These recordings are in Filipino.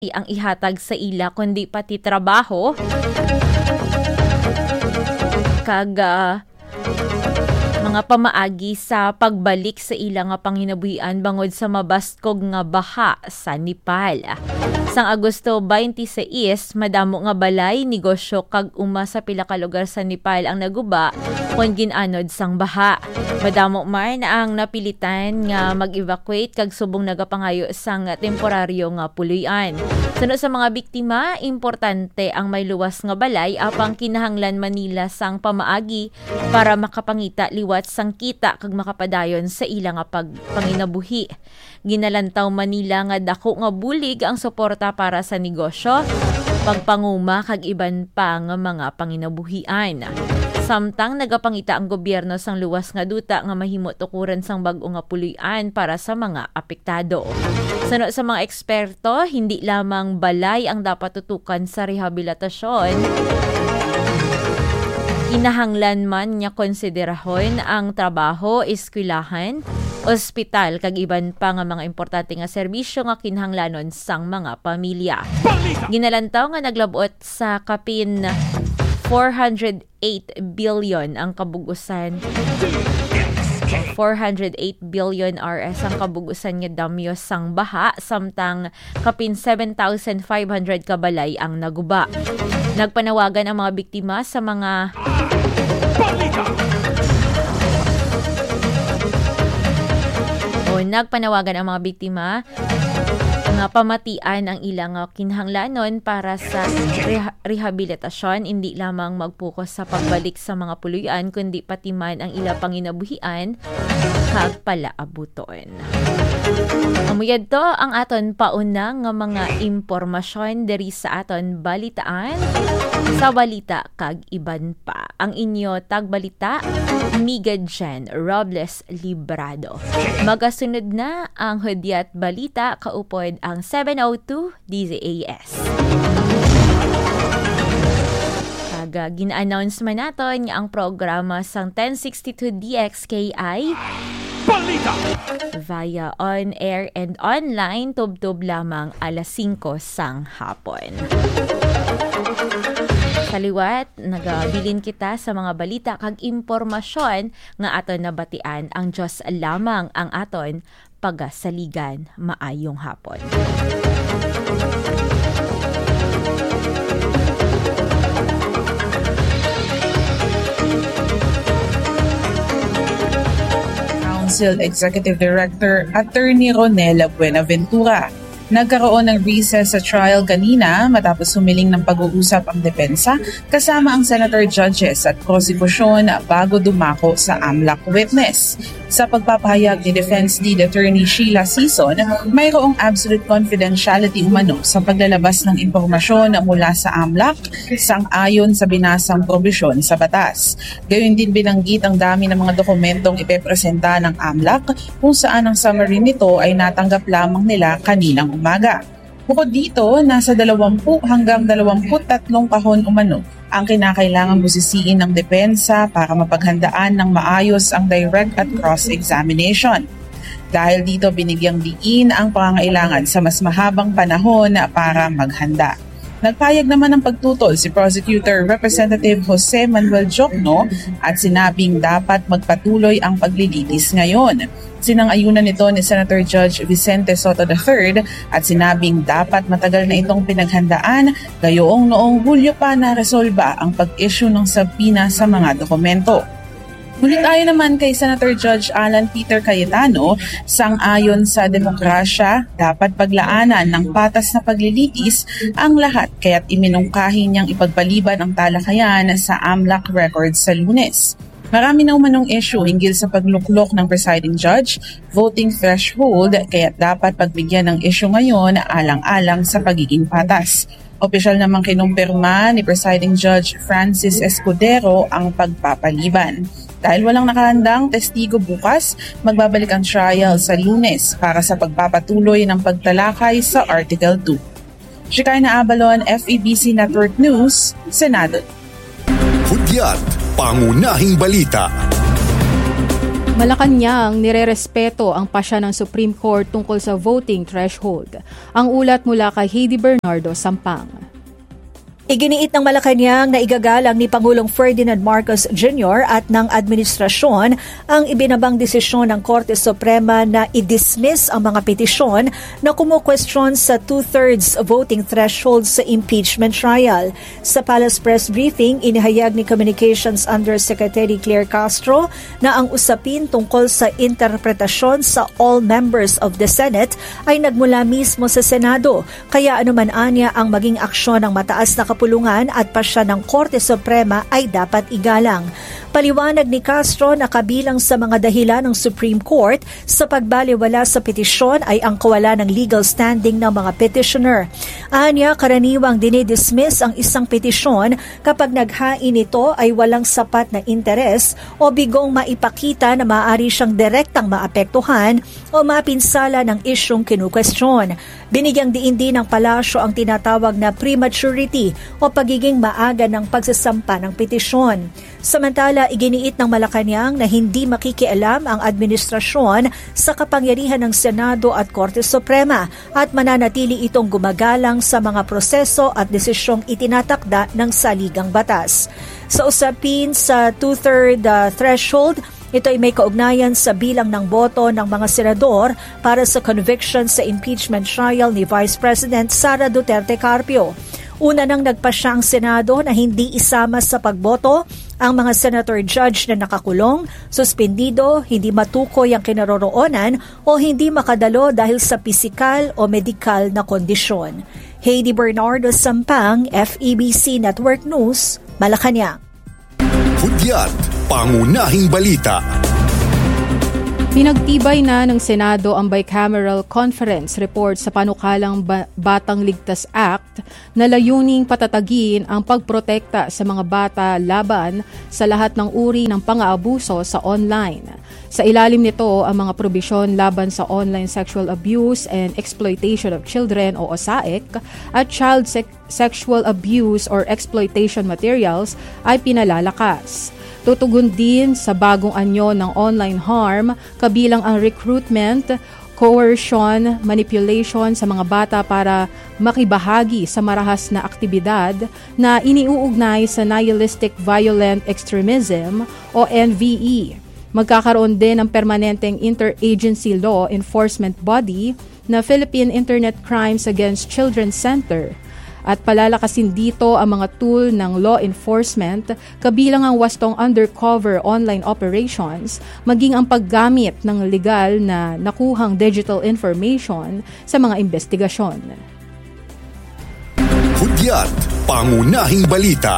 ang ihatag sa ila kundi pati trabaho kag mga pamaagi sa pagbalik sa ila nga panginabuhian bangod sa mabastkog nga baha sa Nepal. Sang Agosto 26, madamo nga balay, negosyo kag uma sa pila ka lugar sa Nepal ang naguba kon ginanod sang baha. Madamo man ang napilitan nga mag-evacuate kag subong nagapangayo sang temporaryo nga puloy-an. Sunod sa mga biktima, importante ang may luwas nga balay apang kinahanglan Manila sang pamaagi para makapangita liwat sang kita kag makapadayon sa ila nga panginabuhi. Ginalantaw Manila nga dako nga bulig ang suporta para sa negosyo, pagpanguma kag iban pa nga mga panginabuhian. Samtang nagapangita ang gobyerno sang luwas nga duta nga mahimo tukuran sang bag-o nga puloy-an para sa mga apektado. Sunod sa mga eksperto, hindi lamang balay ang dapat tutukan sa rehabilitasyon. Kinahanglan man niya konsiderahon ang trabaho, eskwelahan, ospital kag iban pa nga mga importante nga serbisyo nga kinahanglanon sang mga pamilya. Ginalantaw nga naglabot sa kapin 408 billion ang kabugusan. 408 billion RS ang kabugusan nga damyo sang baha, samtang kapin 7,500 kabalay ang naguba. Nagpanawagan ang mga biktima sa mga nagpanawagan ang mga biktima nga pamatian ang ilang kinahanglanon para sa rehabilitasyon, hindi lamang magpokus sa pagbalik sa mga puluyan kundi pati man ang ilang panginabuhian kag palaabuton. Amuyad to ang aton pauna nga mga impormasyon diri sa aton balitaan sa balita kag iban pa. Ang inyo tagbalita, Miga Jen Robles Librado. Magasunod na ang hudyat balita, kaupod ang 702 DZAS. Gina-announce man naton nga ang programa sang 1062 DXKI balita via on-air and online tubtub lamang alas 5 sang hapon. Saliwat, nagabilin kita sa mga balita kag impormasyon nga aton nabatian. Ang Diyos lamang ang aton pagasaligan. Maayong hapon. Council Executive Director Attorney Ronela Buenaventura. Nagkaroon ng recess sa trial kanina matapos humiling ng pag-uusap ang depensa kasama ang senator judges at prosekusyon bago dumako sa AMLAC witness. Sa pagpapahayag ni Defense Lead Attorney Sheila Sison, mayroong absolute confidentiality umano sa paglalabas ng impormasyon mula sa AMLAC sang-ayon sa binasang probisyon sa batas. Gayon din binanggit ang dami ng mga dokumentong ipepresenta ng AMLAC kung saan ang summary nito ay natanggap lamang nila kaninang umaga. Bukod dito, nasa 20 hanggang 23 kahon umano ang kinakailangang busisiin ng depensa para mapaghandaan ng maayos ang direct at cross-examination. Dahil dito, binigyang diin ang pangangailangan sa mas mahabang panahon para maghanda. Nagpayag naman ng pagtutol si Prosecutor Representative Jose Manuel Jocno at sinabing dapat magpatuloy ang paglilitis ngayon. Sinang-ayunan nito ni Senator Judge Vicente Soto III at sinabing dapat matagal na itong pinaghandaan, gayong noong Hulyo pa na-resolba ang pag-issue ng subpoena sa mga dokumento. Ngunit ayon naman kay Senator Judge Alan Peter Cayetano, sang-ayon sa demokrasya, dapat paglaanan ng patas na paglilitis ang lahat kaya't iminungkahi niyang ipagpaliban ang talakayan sa AMLAC records sa Lunes. Marami na umanong issue hinggil sa pagluklok ng presiding judge, voting threshold, kaya't dapat pagbigyan ng issue ngayon alang-alang sa pagiging patas. Opisyal namang kinumpirma ni Presiding Judge Francis Escudero ang pagpapaliban. Dahil walang nakahandang testigo bukas, magbabalik ang trial sa Lunes para sa pagpapatuloy ng pagtalakay sa Article 2. Shekinah Abalon, FEBC Network News, Senado. Hudyat, pangunahing balita. Malacanang nirerespeto ang pasya ng Supreme Court tungkol sa voting threshold. Ang ulat mula kay Heidi Bernardo Sampang. Iginiit ng Malacanang na igagalang ni Pangulong Ferdinand Marcos Jr. at ng administrasyon ang ibinabang desisyon ng Korte Suprema na i-dismiss ang mga petisyon na kumukwestiyon sa 2/3 voting threshold sa impeachment trial. Sa Palace Press Briefing, inihayag ni Communications Undersecretary Claire Castro na ang usapin tungkol sa interpretasyon sa all members of the Senate ay nagmula mismo sa Senado, kaya anuman anya ang maging aksyon ng mataas na kapulungan at pasya ng Korte Suprema ay dapat igalang. Paliwanag ni Castro na kabilang sa mga dahilan ng Supreme Court sa pagbaliwala sa petisyon ay ang kawalan ng legal standing ng mga petitioner. Anya, karaniwang dinidismiss ang isang petisyon kapag naghain ito ay walang sapat na interes o bigong maipakita na maaari siyang direktang maapektuhan o mapinsala ng isyong kinukwestiyon. Binigyang diin din ng palasyo ang tinatawag na prematurity o pagiging maaga ng pagsasampa ng petisyon. Samantala, iginiit ng Malacanang na hindi makikialam ang administrasyon sa kapangyarihan ng Senado at Korte Suprema at mananatili itong gumagalang sa mga proseso at desisyong itinatakda ng saligang batas. Sa usapin sa 2/3 threshold, ito ay may kaugnayan sa bilang ng boto ng mga senador para sa conviction sa impeachment trial ni Vice President Sara Duterte Carpio. Una nang nagpasya ang Senado na hindi isama sa pagboto ang mga senator judge na nakakulong, suspendido, hindi matukoy ang kinaroroonan o hindi makadalo dahil sa pisikal o medikal na kondisyon. Heidi Bernardo Sampang, FEBC Network News, Malacanang. Hudyat, pangunahing balita. Pinagtibay na ng Senado ang bicameral conference report sa panukalang Batang Ligtas Act na layuning patatagin ang pagprotekta sa mga bata laban sa lahat ng uri ng pang-aabuso sa online. Sa ilalim nito ang mga probisyon laban sa online sexual abuse and exploitation of children o OSAEC at child sexual abuse or exploitation materials ay pinalalakas. Tutugon din sa bagong anyo ng online harm kabilang ang recruitment, coercion, manipulation sa mga bata para makibahagi sa marahas na aktibidad na iniuugnay sa nihilistic violent extremism o NVE. Magkakaroon din ng permanenteng interagency law enforcement body na Philippine Internet Crimes Against Children Center. At palalakasin dito ang mga tool ng law enforcement kabilang ang wastong undercover online operations maging ang paggamit ng legal na nakuhang digital information sa mga investigasyon. Hudyat, pangunahing balita.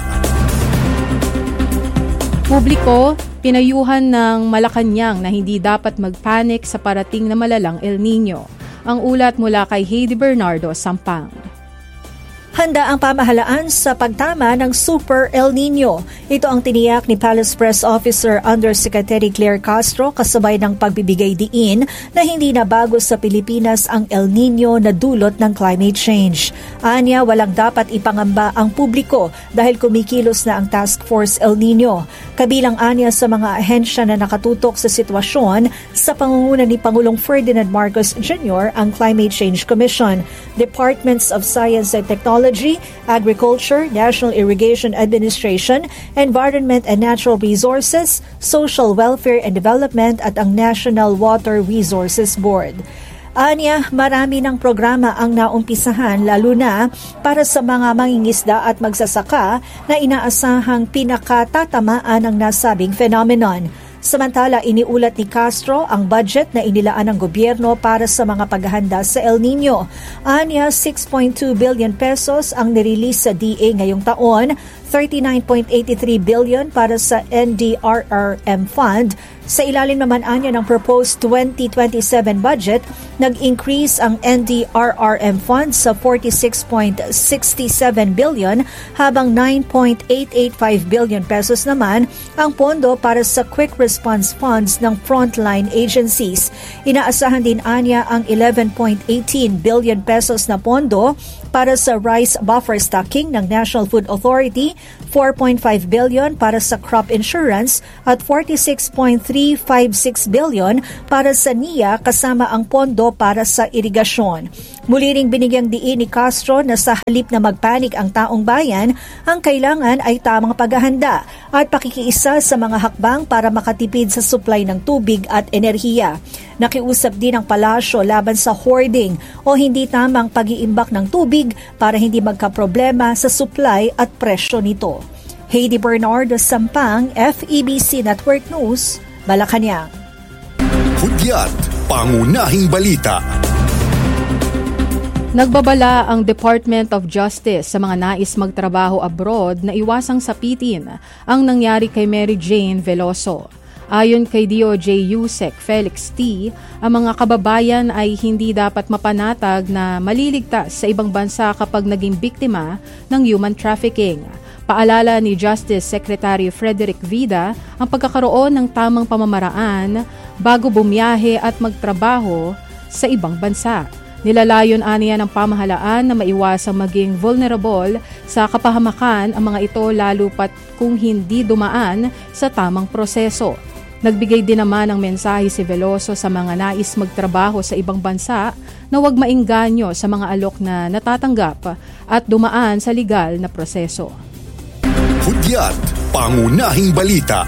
Publiko, pinayuhan ng Malacanang na hindi dapat magpanik sa parating na malalang El Nino. Ang ulat mula kay Heidi Bernardo Sampang. Handa ang pamahalaan sa pagtama ng Super El Nino. Ito ang tiniyak ni Palace Press Officer Undersecretary Claire Castro kasabay ng pagbibigay diin na hindi na bago sa Pilipinas ang El Nino na dulot ng climate change. Anya, walang dapat ipangamba ang publiko dahil kumikilos na ang Task Force El Nino. Kabilang anya sa mga ahensya na nakatutok sa sitwasyon sa pangunguna ni Pangulong Ferdinand Marcos Jr. ang Climate Change Commission, Departments of Science and Technology, Agriculture, National Irrigation Administration, Environment and Natural Resources, Social Welfare and Development at ang National Water Resources Board. Anya, marami ng programa ang naumpisahan lalo na para sa mga mangingisda at magsasaka na inaasahang pinakatatamaan ng nasabing phenomenon. Samantala, iniulat ni Castro ang budget na inilaan ng gobyerno para sa mga paghahanda sa El Nino. Anya, 6.2 billion pesos ang nirelease sa DA ngayong taon, 39.83 billion para sa NDRRM Fund. Sa ilalim naman anya ng proposed 2027 budget, nag-increase ang NDRRM Fund sa 46.67 billion habang 9.885 billion pesos naman ang pondo para sa quick response funds ng frontline agencies. Inaasahan din anya ang 11.18 billion pesos na pondo para sa rice buffer stocking ng National Food Authority, 4.5 billion para sa crop insurance at 46.356 billion para sa NIA kasama ang pondo para sa irigasyon. Muli ring binigyang diin ni Castro na sa halip na magpanik ang taong bayan, ang kailangan ay tamang paghahanda at pakikiisa sa mga hakbang para makatipid sa supply ng tubig at enerhiya. Nakiusap din ang palasyo laban sa hoarding o hindi tamang pag-iimbak ng tubig para hindi magkaproblema sa supply at presyo nito. Heidi Bernardo Sampang, FEBC Network News, Malacanang. Hudyat, pangunahing balita. Nagbabala ang Department of Justice sa mga nais magtrabaho abroad na iwasang sapitin ang nangyari kay Mary Jane Veloso. Ayon kay DOJ USEC Felix T., ang mga kababayan ay hindi dapat mapanatag na maliligtas sa ibang bansa kapag naging biktima ng human trafficking. Paalala ni Justice Secretary Frederick Vida ang pagkakaroon ng tamang pamamaraan bago bumiyahe at magtrabaho sa ibang bansa. Nilalayon aniya ng pamahalaan na maiwasang maging vulnerable sa kapahamakan ang mga ito lalo pat kung hindi dumaan sa tamang proseso. Nagbigay din naman ng mensahe si Veloso sa mga nais magtrabaho sa ibang bansa na huwag maingganyo sa mga alok na natatanggap at dumaan sa legal na proseso. Hudyat, pangunahing balita.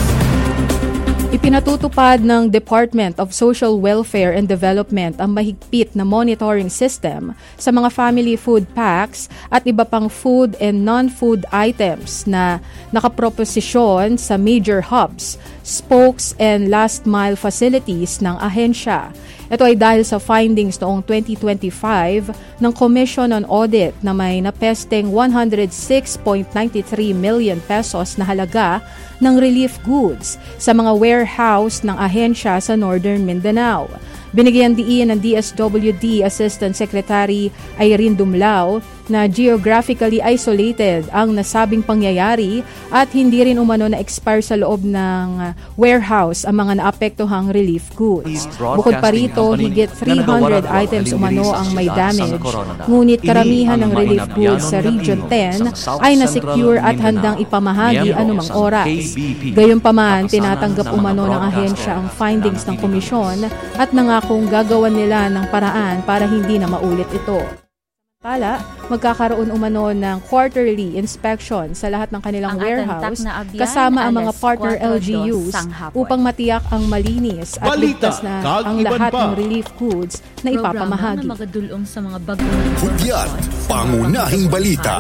Ipinatutupad ng Department of Social Welfare and Development ang mahigpit na monitoring system sa mga family food packs at iba pang food and non-food items na nakaproposisyon sa major hubs, spokes and last-mile facilities ng ahensya. Ito ay dahil sa findings noong 2025 ng Commission on Audit na may napesteng 106.93 million pesos na halaga ng relief goods sa mga warehouse ng ahensya sa Northern Mindanao. Binigyan diin ng DSWD Assistant Secretary Irene Dumlao na geographically isolated ang nasabing pangyayari at hindi rin umano na-expire sa loob ng warehouse ang mga naapektuhang relief goods. Bukod pa rito, higit 300 items umano ang may damage, ngunit karamihan ng relief goods sa Region 10 ay na-secure at handang ipamahagi anumang oras. Gayunpaman, tinatanggap umano ng ahensya ang findings ng komisyon at nangakong gagawan nila ng paraan para hindi na maulit ito. Magkakaroon umano ng quarterly inspection sa lahat ng kanilang warehouse kasama ang mga partner LGUs upang matiyak ang malinis at ligtas na ang lahat ng relief goods na ipapamahagi. Hudyat, pangunahing balita.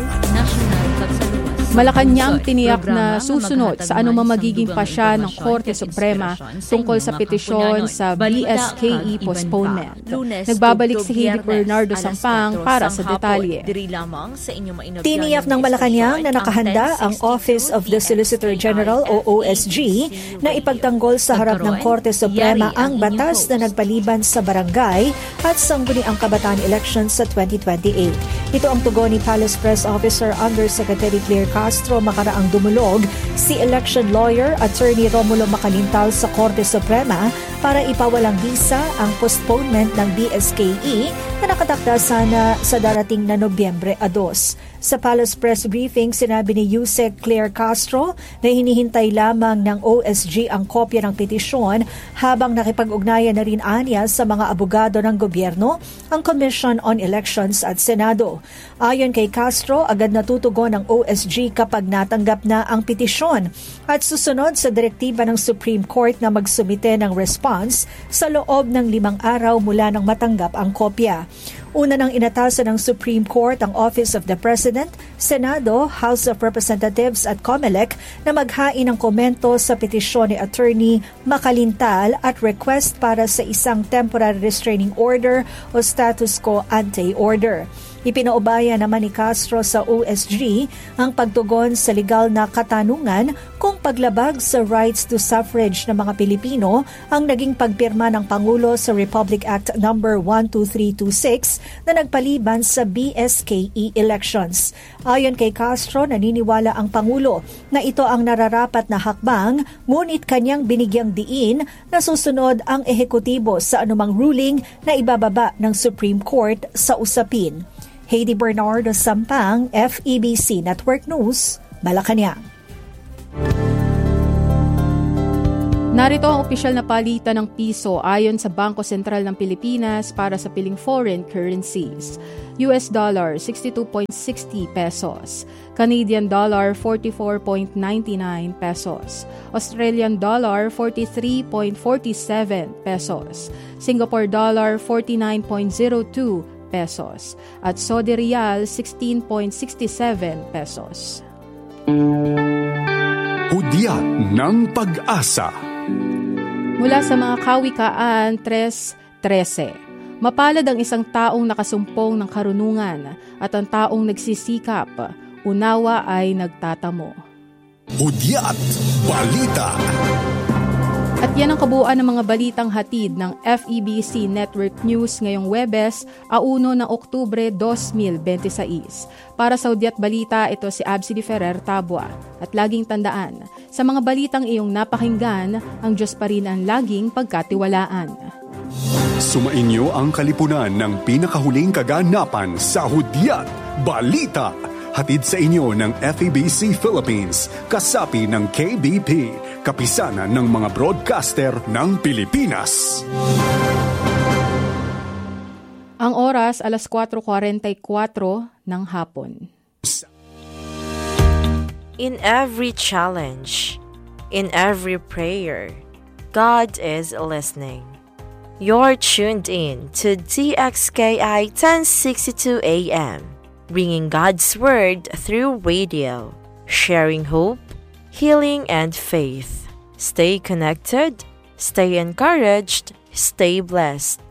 Malacanang tiniyak na susunod sa anumang magiging pasya ng Korte Suprema tungkol sa petisyon sa BSKE postponement. Nagbabalik si Heidi Bernardo Sampang para sa detalye. Tiniyak ng Malacanang na nakahanda ang Office of the Solicitor General o OSG na ipagtanggol sa harap ng Korte Suprema ang batas na nagpaliban sa barangay at sangguniang kabataan elections sa 2028. Ito ang tugon ni Palace Press Officer Undersecretary Claire Castro makaraang dumulog si election lawyer Attorney Romulo Macalintal sa Korte Suprema para ipawalang visa ang postponement ng BSKE na nakatakda sana sa darating na Nobyembre 2. Sa Palace Press Briefing, sinabi ni USEC Claire Castro na hinihintay lamang ng OSG ang kopya ng petisyon habang nakipag-ugnayan na rin aniya sa mga abogado ng gobyerno, ang Commission on Elections at Senado. Ayon kay Castro, agad natutugon ng OSG kapag natanggap na ang petisyon at susunod sa direktiba ng Supreme Court na magsumite ng response sa loob ng 5 araw mula nang matanggap ang kopya. Una nang inatasan ng Supreme Court ang Office of the President, Senado, House of Representatives at COMELEC na maghain ng komento sa petisyon ni Attorney Macalintal at request para sa isang temporary restraining order o status quo ante order. Ipinaubaya naman ni Castro sa OSG ang pagtugon sa legal na katanungan kung paglabag sa rights to suffrage ng mga Pilipino ang naging pagpirma ng Pangulo sa Republic Act No. 12326 na nagpaliban sa BSKE elections. Ayon kay Castro, naniniwala ang Pangulo na ito ang nararapat na hakbang, ngunit kanyang binigyang diin na susunod ang ehekutibo sa anumang ruling na ibababa ng Supreme Court sa usapin. Heidi Bernardo Sampang, FEBC Network News, Malacanang. Narito ang opisyal na palitan ng piso ayon sa Bangko Sentral ng Pilipinas para sa piling foreign currencies. US dollar 62.60 pesos, Canadian dollar 44.99 pesos, Australian dollar 43.47 pesos, Singapore dollar 49.02 pesos, at Saudi Riyal 16.67 pesos. Hudyat ng Pag-asa. Mula sa mga kawikaan 3:13, mapalad ang isang taong nakasumpong ng karunungan at ang taong nagsisikap, unawa ay nagtatamo. Hudyat Balita. At yan ang kabuuan ng mga balitang hatid ng FEBC Network News ngayong Huwebes, 1 ng Oktubre 2026. Para sa Hudyat Balita, ito si Absidy Ferrer Tabua. At laging tandaan, sa mga balitang iyong napakinggan, ang Diyos pa rin ang laging pagkatiwalaan. Sumainyo ang kalipunan ng pinakahuling kaganapan sa Hudyat Balita. Hatid sa inyo ng FEBC Philippines, kasapi ng KBP, kapisanan ng mga broadcaster ng Pilipinas. Ang oras, 4:44 ng hapon. In every challenge, in every prayer, God is listening. You're tuned in to DXKI 1062 AM, bringing God's Word through radio, sharing hope, healing, and faith. Stay connected, stay encouraged, stay blessed.